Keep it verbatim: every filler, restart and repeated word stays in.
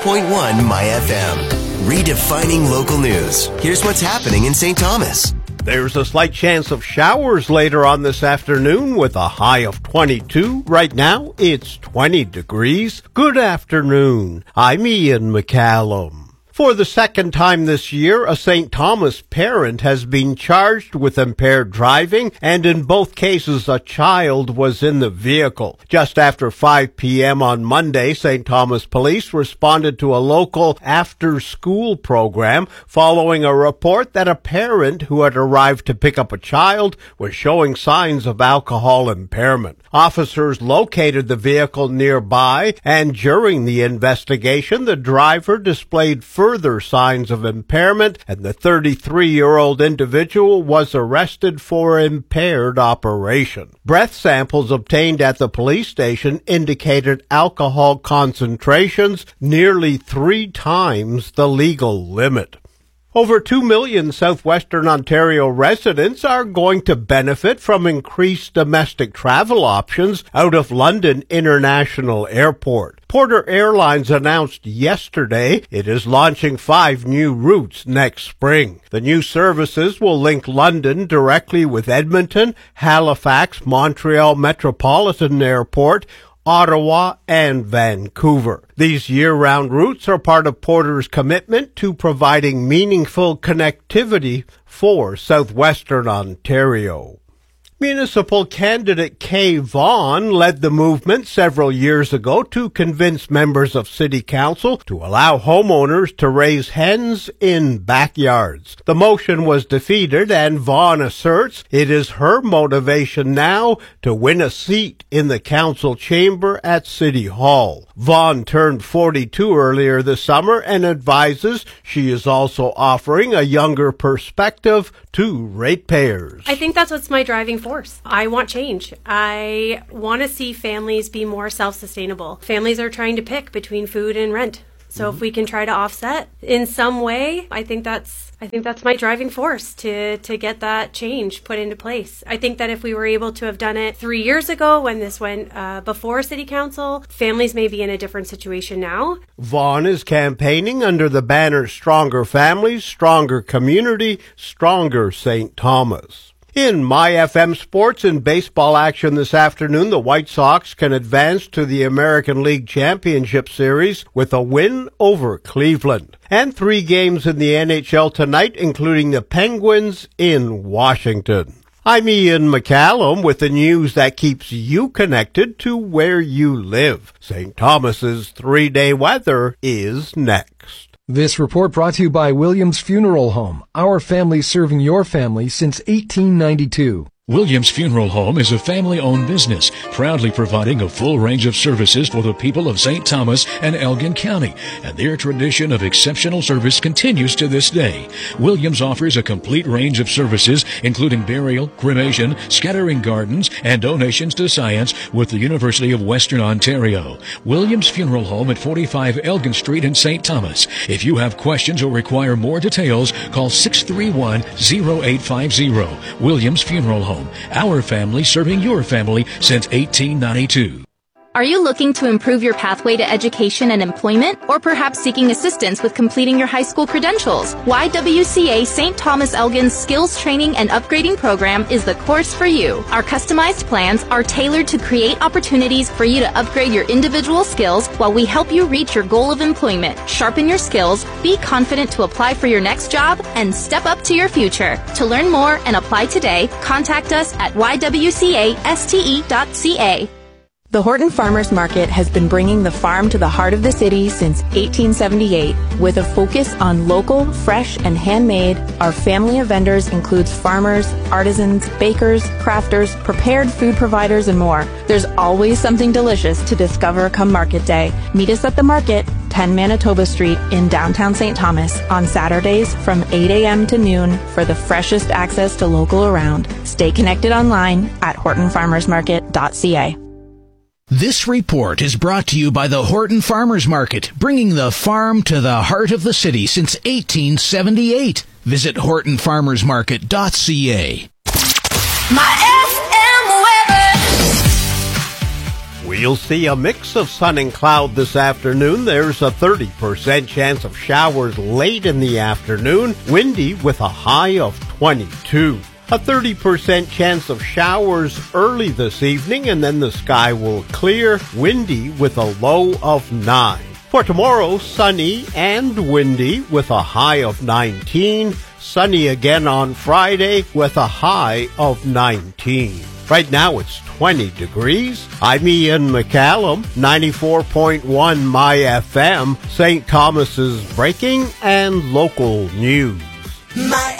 point one My F M. Redefining local news. Here's what's happening in Saint Thomas. There's a slight chance of showers later on this afternoon with a high of twenty-two. Right now, it's twenty degrees. Good afternoon. I'm Ian McCallum. For the second time this year, a Saint Thomas parent has been charged with impaired driving, and in both cases, a child was in the vehicle. Just after five p.m. on Monday, Saint Thomas Police responded to a local after-school program following a report that a parent who had arrived to pick up a child was showing signs of alcohol impairment. Officers located the vehicle nearby, and during the investigation, the driver displayed further signs of impairment, and the thirty-three-year-old individual was arrested for impaired operation. Breath samples obtained at the police station indicated alcohol concentrations nearly three times the legal limit. Over two million southwestern Ontario residents are going to benefit from increased domestic travel options out of London International Airport. Porter Airlines announced yesterday it is launching five new routes next spring. The new services will link London directly with Edmonton, Halifax, Montreal Metropolitan Airport, Ottawa, and Vancouver. These year-round routes are part of Porter's commitment to providing meaningful connectivity for southwestern Ontario. Municipal candidate Kay Vaughan led the movement several years ago to convince members of City Council to allow homeowners to raise hens in backyards. The motion was defeated, and Vaughan asserts it is her motivation now to win a seat in the council chamber at City Hall. Vaughan turned forty-two earlier this summer and advises she is also offering a younger perspective to ratepayers. I think that's what's my driving force. I want change. I want to see families be more self-sustainable. Families are trying to pick between food and rent. So mm-hmm. if we can try to offset in some way, I think that's I think that's my driving force to, to get that change put into place. I think that if we were able to have done it three years ago when this went uh, before City Council, families may be in a different situation now. Vaughan is campaigning under the banner Stronger Families, Stronger Community, Stronger Saint Thomas. In My F M Sports and baseball action this afternoon, the White Sox can advance to the American League Championship Series with a win over Cleveland. And three games in the N H L tonight, including the Penguins in Washington. I'm Ian McCallum with the news that keeps you connected to where you live. Saint Thomas's three-day weather is next. This report brought to you by Williams Funeral Home, our family serving your family since eighteen ninety-two. Williams Funeral Home is a family-owned business, proudly providing a full range of services for the people of Saint Thomas and Elgin County, and their tradition of exceptional service continues to this day. Williams offers a complete range of services, including burial, cremation, scattering gardens, and donations to science with the University of Western Ontario. Williams Funeral Home at forty-five Elgin Street in Saint Thomas. If you have questions or require more details, call six three one, zero eight five zero. Williams Funeral Home. Our family serving your family since eighteen ninety-two. Are you looking to improve your pathway to education and employment, or perhaps seeking assistance with completing your high school credentials? Y W C A Saint Thomas Elgin's Skills Training and Upgrading Program is the course for you. Our customized plans are tailored to create opportunities for you to upgrade your individual skills while we help you reach your goal of employment. Sharpen your skills, be confident to apply for your next job, and step up to your future. To learn more and apply today, contact us at y w c a s t e dot c a. The Horton Farmers Market has been bringing the farm to the heart of the city since eighteen seventy-eight. With a focus on local, fresh, and handmade, our family of vendors includes farmers, artisans, bakers, crafters, prepared food providers, and more. There's always something delicious to discover come Market Day. Meet us at the market, ten Manitoba Street in downtown Saint Thomas on Saturdays from eight a.m. to noon for the freshest access to local around. Stay connected online at horton farmers market dot c a. This report is brought to you by the Horton Farmers Market, bringing the farm to the heart of the city since eighteen seventy-eight. Visit horton farmers market dot c a. My F M weather. We You'll see a mix of sun and cloud this afternoon. There's a thirty percent chance of showers late in the afternoon, windy with a high of twenty-two. A thirty percent chance of showers early this evening, and then the sky will clear, windy with a low of nine. For tomorrow, sunny and windy with a high of nineteen. Sunny again on Friday with a high of nineteen. Right now it's twenty degrees. I'm Ian McCallum, ninety-four point one My F M, Saint Thomas's breaking and local news. My